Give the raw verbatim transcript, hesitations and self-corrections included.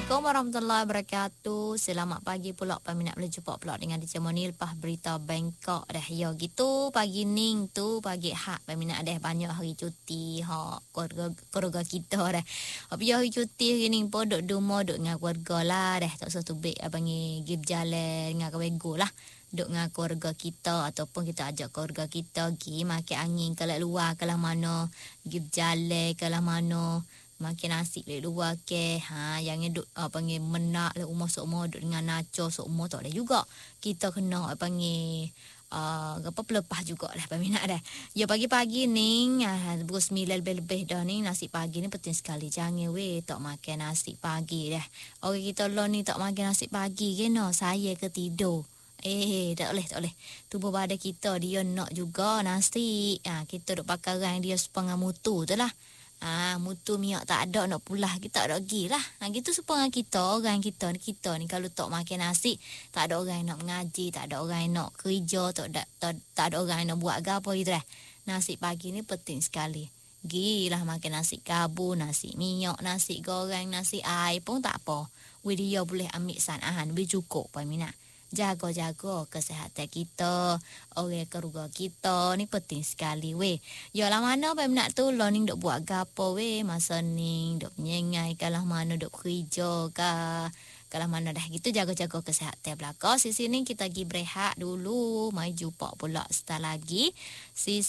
Assalamualaikum warahmatullahi wabarakatuh. Selamat pagi pula peminat berjumpa pula dengan D J Moni lepas berita Bangkok dah. Ya gitu pagi ning tu pagi hak peminat ada banyak hari cuti ha keluarga keluarga kita dah. Tapi hari cuti hari ni pun duk rumah duk dengan keluarga lah dah. Tak usah tubik abang ni give jalan dengan kewego lah. Duk dengan keluarga kita ataupun kita ajak keluarga kita pergi makan angin ke luar ke mana, give jalan ke mana. Makin nasi le luar ke ha yang duk apa panggil menak le rumah semua duk dengan naco semua tak ada juga. Kita kena apa panggil uh, apa pelepah jugalah peminat dah. Ya pagi-pagi ni uh, pukul sembilan lebih-lebih dah ni nasi pagi ni penting sekali. Jangan weh tak makan nasi pagi dah. Orang kita lo ni tak makan nasi pagi kena saya ke tidur. Eh, tak boleh, tak boleh. Tubuh badan kita dia nak juga nasi. Ha, kita duk pakai orang dia sepengah mutu tu lah. Ah, mutu minyak tak ada nak pulah kita tak ada lagi lah. Ha, gitu supaya kita orang kita kita ni kalau tak makan nasi, tak ada orang nak mengaji, tak ada orang nak kerja, tak ada tak, tak ada orang nak buat apa gitu lah. Nasi pagi ni penting sekali. Gilah makan nasi kabu, nasi minyak, nasi goreng, nasi air pun tak apa. We dia boleh ambil sanahan, boleh cukup peminat. Jaga-jaga kesihatan kita, orang keluarga kita ni penting sekali weh. Ya lah mana peminat tu lo ni duk buat gapo weh masa ni duk nyengai kalah mana duk kerja ka. Kalau mana dah gitu jaga-jaga kesihatan belaka. Sisi ni kita pergi berehat dulu. Mai jumpa pula setelah lagi. Sisi